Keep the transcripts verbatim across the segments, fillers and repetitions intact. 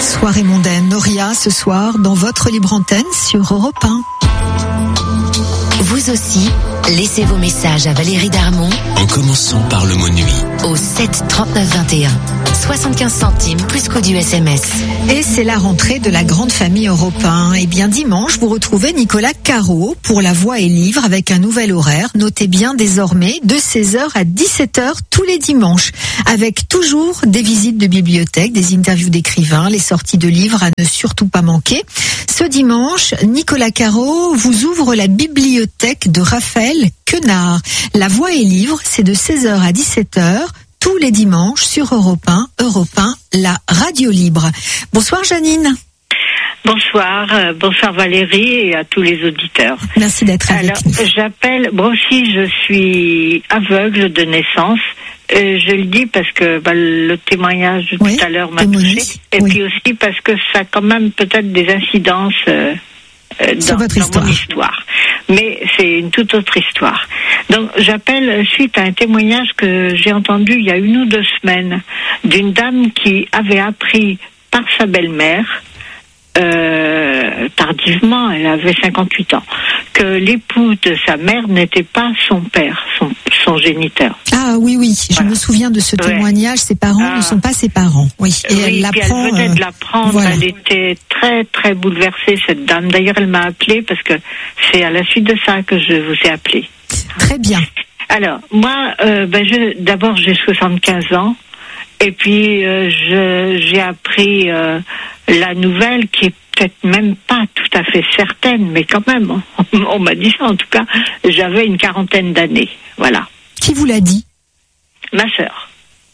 Soirée mondaine, Noria, ce soir, dans votre libre antenne sur Europe un. Vous aussi, laissez vos messages à Valérie Darmon en commençant par le mot nuit au sept trente-neuf vingt et un. soixante-quinze centimes plus coût du S M S. Et c'est la rentrée de la grande famille Europe un. Et bien dimanche, vous retrouvez Nicolas Caro pour La Voix et Livre avec un nouvel horaire. Notez bien désormais de seize heures à dix-sept heures tous les dimanches. Avec toujours des visites de bibliothèque, des interviews d'écrivains, les sorties de livres à ne surtout pas manquer. Ce dimanche, Nicolas Caro vous ouvre la bibliothèque de Raphaël Quenard. La Voix et Livre, c'est de seize heures à dix-sept heures. Tous les dimanches sur Europe un, Europe un, la radio libre. Bonsoir Janine. Bonsoir, euh, bonsoir Valérie et à tous les auditeurs. Merci d'être avec Alors, nous. J'appelle, moi aussi je suis aveugle de naissance. Euh, je le dis parce que bah, le témoignage de oui, tout à l'heure m'a témoignage. touché. Et oui. puis aussi parce que ça a quand même peut-être des incidences euh, euh, dans, votre dans histoire. mon histoire. Mais c'est une toute autre histoire. Donc j'appelle suite à un témoignage que j'ai entendu il y a une ou deux semaines d'une dame qui avait appris par sa belle-mère, euh, tardivement, elle avait cinquante-huit ans, que l'époux de sa mère n'était pas son père, son, son géniteur. Ah oui, oui, je Voilà. me souviens de ce Ouais. témoignage. Ses parents Ah. ne sont pas ses parents. Oui, et oui, elle puis l'apprend. elle venait euh, de l'apprendre, voilà. elle était très très bouleversée cette dame. D'ailleurs, elle m'a appelée parce que c'est à la suite de ça que je vous ai appelé. Très bien. Alors, moi, euh, ben je, d'abord j'ai soixante-quinze ans, et puis euh, je, j'ai appris euh, la nouvelle qui est peut-être même pas tout à fait certaine, mais quand même, on, on m'a dit ça en tout cas, j'avais une quarantaine d'années, voilà. Qui vous l'a dit? Ma sœur.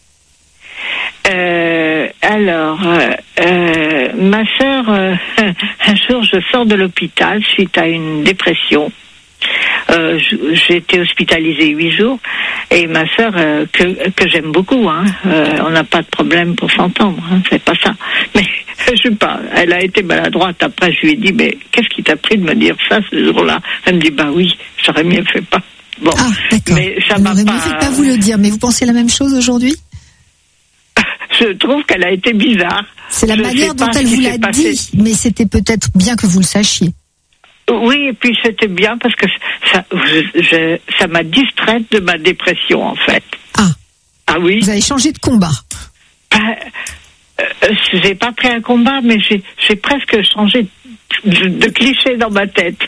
Euh, alors, euh, euh, ma sœur, euh, un jour je sors de l'hôpital suite à une dépression. Euh, j'ai été hospitalisée huit jours et ma sœur euh, que que j'aime beaucoup, hein, euh, on n'a pas de problème pour s'entendre, hein, c'est pas ça. Mais je sais pas, elle a été maladroite. Après, je lui ai dit, mais qu'est-ce qui t'a pris de me dire ça ce jour-là? Elle me dit, bah oui, j'aurais mieux fait pas. Bon, Ah, d'accord. mais ça Elle m'a aurait pas. mieux fait de pas vous le dire. Mais vous pensez la même chose aujourd'hui? Je trouve qu'elle a été bizarre. C'est la Je manière sais dont pas elle ce vous qui l'a s'est passé. dit, mais c'était peut-être bien que vous le sachiez. Oui, et puis c'était bien parce que ça, je, je- ça m'a distraite de ma dépression en fait. Ah, Ah oui. vous avez changé de combat. Ben, euh, j'ai pas pris un combat, mais j'ai, j'ai presque changé de, de cliché dans ma tête,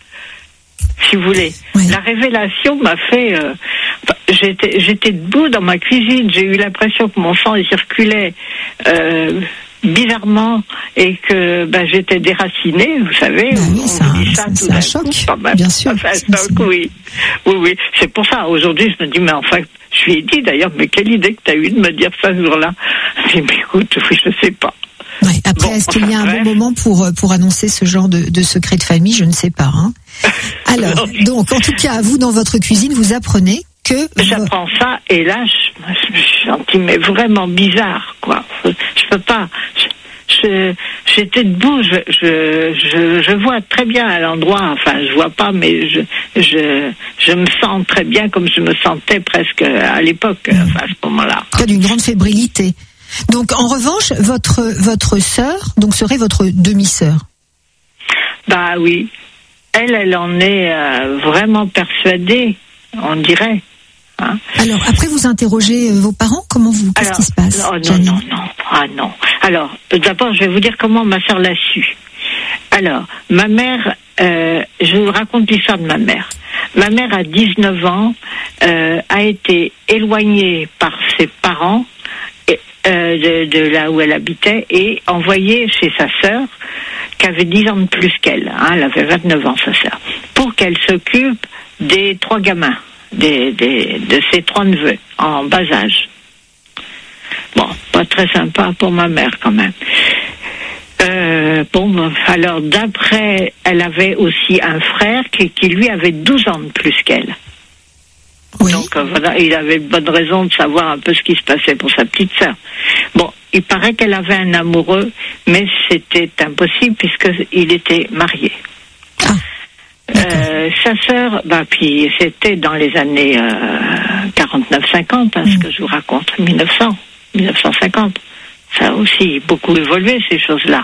si vous voulez. Oui. La révélation m'a fait. Euh, enfin, j'étais, j'étais debout dans ma cuisine, j'ai eu l'impression que mon sang il circulait euh, bizarrement et que ben, j'étais déracinée, vous savez. Ben oui, on c'est me un- dit ça c'est- tout c'est un d'un choc, coup, quand même. bien sûr. C'est un C'est- choc, oui. Oui, oui. C'est pour ça, aujourd'hui, je me dis, mais enfin, je lui ai dit d'ailleurs, mais quelle idée que tu as eu de me dire ça ce jour-là. J'ai dit, mais écoute, oui, je sais pas. Ouais, après, Bon, est-ce qu'il y a un enfin, bon bref. moment pour, euh, pour annoncer ce genre de, de secret de famille? Je ne sais pas. Hein. Alors, donc, en tout cas, vous, dans votre cuisine, vous apprenez que... J'apprends ça, et là, je, je me suis sentie, mais vraiment bizarre, quoi. Je peux pas. Je, je- j'étais debout, je, je, je, je vois très bien à l'endroit, enfin, je vois pas, mais je, je, je me sens très bien comme je me sentais presque à l'époque, enfin, à ce moment-là. Cas d'une grande fébrilité. Donc, en revanche, votre, votre sœur, donc, serait votre demi-sœur. Bah oui. Elle, elle en est euh, vraiment persuadée, on dirait. Hein. Alors, après, vous interrogez euh, vos parents, comment vous, qu'est-ce Alors, qui se passe? non, non, Janine non, non, ah non. Alors, euh, d'abord, je vais vous dire comment ma sœur l'a su. Alors, ma mère, euh, je vous raconte l'histoire de ma mère. Ma mère, à dix-neuf ans, euh, a été éloignée par ses parents et, euh, de, de là où elle habitait et envoyée chez sa sœur, qui avait dix ans de plus qu'elle. Hein, elle avait vingt-neuf ans, sa sœur, pour qu'elle s'occupe des trois gamins, des, des, de ses trois neveux, en bas âge. Bon, pas très sympa pour ma mère quand même. Euh, bon, alors d'après, elle avait aussi un frère qui, qui lui avait douze ans de plus qu'elle. Oui. Donc euh, voilà, il avait de bonnes raisons de savoir un peu ce qui se passait pour sa petite sœur. Bon, il paraît qu'elle avait un amoureux, mais c'était impossible puisqu'il était marié. Ah, Euh, sa sœur, bah puis c'était dans les années euh, quarante-neuf cinquante, hein, Mm. ce que je vous raconte, mille neuf cents, mille neuf cent cinquante. Ça a aussi beaucoup évolué, ces choses-là.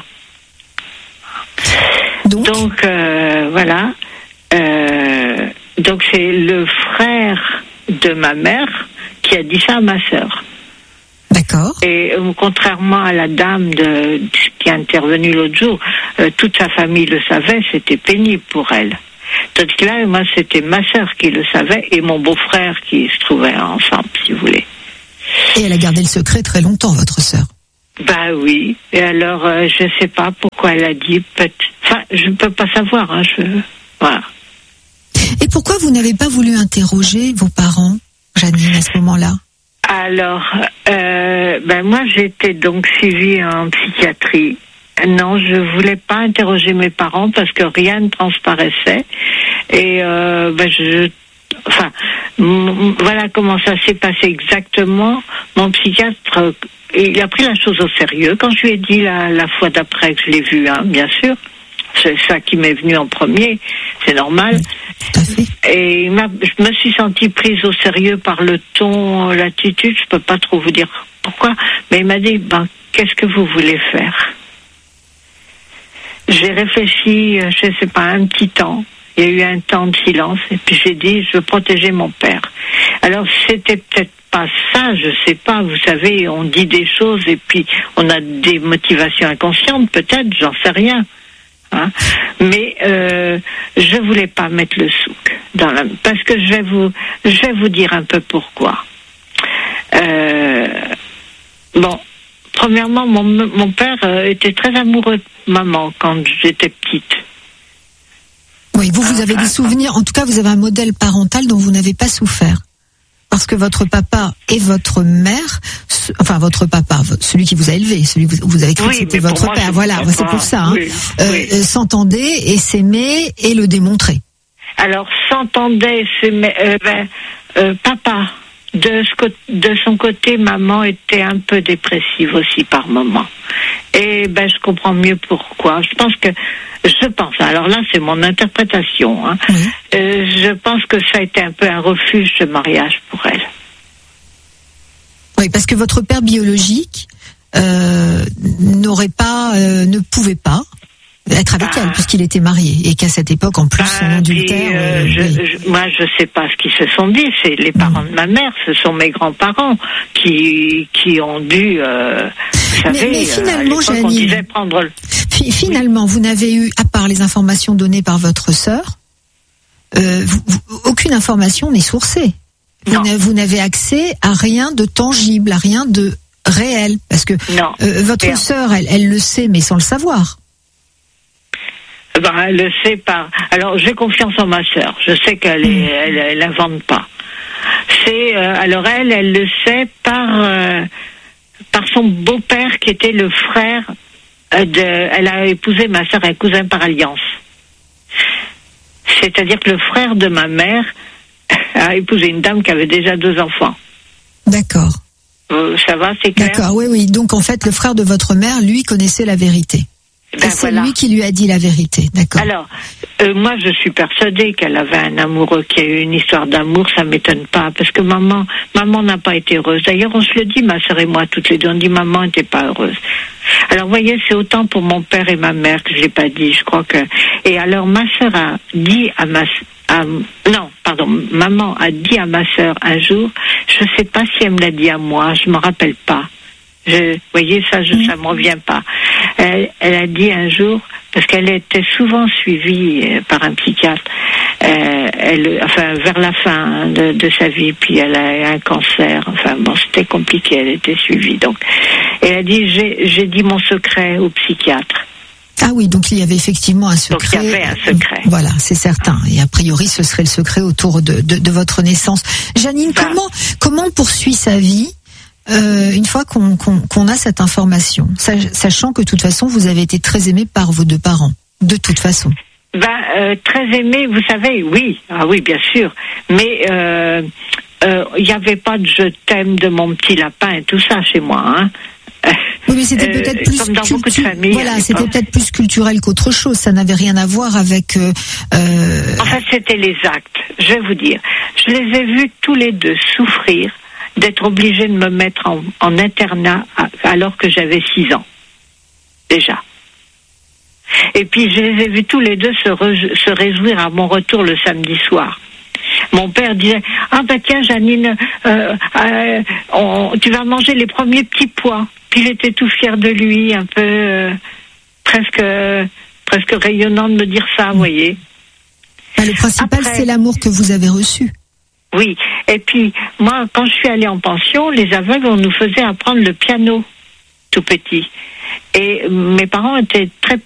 Donc, donc euh, voilà. Euh, donc c'est le frère de ma mère qui a dit ça à ma sœur. D'accord. Et euh, contrairement à la dame de, qui est intervenue l'autre jour, euh, toute sa famille le savait, c'était pénible pour elle. Tandis que là, moi, c'était ma sœur qui le savait et mon beau-frère qui se trouvaient ensemble, si vous voulez. Et elle a gardé le secret très longtemps, votre sœur. Bah oui. Et alors, euh, je sais pas pourquoi elle a dit. Peut- enfin, je ne peux pas savoir. Hein, je... Voilà. Et pourquoi vous n'avez pas voulu interroger vos parents, Janine, à ce moment-là? Alors, euh, ben moi, j'étais donc suivie en psychiatrie. Non, je voulais pas interroger mes parents parce que rien ne transparaissait. Et euh, ben je, enfin, m- voilà comment ça s'est passé exactement. Mon psychiatre, il a pris la chose au sérieux. Quand je lui ai dit la, la fois d'après que je l'ai vu, hein, bien sûr, c'est ça qui m'est venu en premier, c'est normal. Et il m'a, je me suis sentie prise au sérieux par le ton, l'attitude. Je peux pas trop vous dire pourquoi, mais il m'a dit, ben, qu'est-ce que vous voulez faire? J'ai réfléchi, je sais pas, un petit temps. Il y a eu un temps de silence et puis j'ai dit, je veux protéger mon père. Alors c'était peut-être pas ça, je sais pas. Vous savez, on dit des choses et puis on a des motivations inconscientes, peut-être, j'en sais rien. Hein. Mais euh, je voulais pas mettre le souk dans la, parce que je vais vous, je vais vous dire un peu pourquoi. Euh, bon. Premièrement, mon, mon père euh, était très amoureux de maman quand j'étais petite. Oui, vous, vous avez des souvenirs, en tout cas, vous avez un modèle parental dont vous n'avez pas souffert. Parce que votre papa et votre mère, enfin votre papa, celui qui vous a élevé, celui que vous avez cru oui, que c'était votre votre moi, père, voilà, c'est pour ça, hein, oui, euh, oui. s'entendaient et s'aimaient et le démontraient. Alors, s'entendait, s'aimait, euh, ben, euh, papa... De, ce, de son côté, maman était un peu dépressive aussi par moment. Et ben, je comprends mieux pourquoi. Je pense que, je pense, alors là, c'est mon interprétation. Hein. Mmh. Euh, je pense que ça a été un peu un refuge de mariage pour elle. Oui, parce que votre père biologique euh, n'aurait pas, euh, ne pouvait pas être avec ah. elle puisqu'il était marié et qu'à cette époque en plus ah, son adultère. Euh, euh, je, oui. je, moi je sais pas ce qu'ils se sont dit, c'est les parents mmh. de ma mère, ce sont mes grands-parents qui qui ont dû. Euh, vous savez, mais, mais finalement, euh, Janine, on disait prendre. Le... Finalement, oui. Vous n'avez eu, à part les informations données par votre sœur, euh, vous, vous, aucune information n'est sourcée. Vous, n'a, vous n'avez accès à rien de tangible, à rien de réel, parce que non, euh, votre sœur, elle, elle le sait, mais sans le savoir. Ben, elle le sait pas. Alors, j'ai confiance en ma sœur. Je sais qu'elle est, elle, elle invente pas. C'est, euh, alors elle, elle le sait par, euh, par son beau-père qui était le frère euh, de, elle a épousé ma sœur, un cousin par alliance. C'est-à-dire que le frère de ma mère a épousé une dame qui avait déjà deux enfants. D'accord. Euh, ça va, c'est clair? D'accord, oui, oui. Donc, en fait, le frère de votre mère, lui, connaissait la vérité. Ben, c'est voilà. Lui qui lui a dit la vérité, d'accord. Alors, euh, moi, je suis persuadée qu'elle avait un amoureux, qu'il y a eu une histoire d'amour, ça m'étonne pas, parce que maman, maman n'a pas été heureuse. D'ailleurs, on se le dit, ma sœur et moi, toutes les deux, on dit maman n'était pas heureuse. Alors, vous voyez, c'est autant pour mon père et ma mère que je l'ai pas dit, je crois que. Et alors, ma sœur a dit à ma, à, non, pardon, maman a dit à ma sœur un jour, je sais pas si elle me l'a dit à moi, je m'en rappelle pas. Je, vous voyez, ça, je, ça me revient pas. Elle, elle a dit un jour, parce qu'elle était souvent suivie par un psychiatre, euh, elle, enfin, vers la fin de, de sa vie, puis elle a eu un cancer, enfin, bon, c'était compliqué, elle était suivie, donc. Et elle a dit, j'ai, j'ai dit mon secret au psychiatre. Ah oui, donc il y avait effectivement un secret. Donc il y avait un secret. Voilà, c'est certain. Et a priori, ce serait le secret autour de, de, de votre naissance. Janine, ben, comment, comment on poursuit sa vie Euh, une fois qu'on, qu'on, qu'on a cette information, sachant que de toute façon vous avez été très aimé par vos deux parents, de toute façon. Ben euh, très aimé, vous savez, oui, ah oui bien sûr, mais il euh, euh, n'y avait pas de je t'aime de mon petit lapin et tout ça chez moi, hein. Oui, mais c'était peut-être euh, plus comme dans cultu- beaucoup de familles. Voilà, c'était peut-être plus culturel qu'autre chose. Ça n'avait rien à voir avec. Euh, euh... En fait, c'était les actes. Je vais vous dire, je les ai vus tous les deux souffrir. d'être obligée de me mettre en, en internat alors que j'avais six ans. Déjà. Et puis je les ai vus tous les deux se, re- se réjouir à mon retour le samedi soir. Mon père disait « Ah bah tiens Janine, euh, euh, on, tu vas manger les premiers petits pois. » Puis il était tout fier de lui, un peu euh, presque, presque rayonnant de me dire ça, vous voyez. Bah, le principal, Après, c'est l'amour que vous avez reçu. Oui, et puis moi, quand je suis allée en pension, les aveugles, on nous faisait apprendre le piano tout petit. Et mes parents étaient très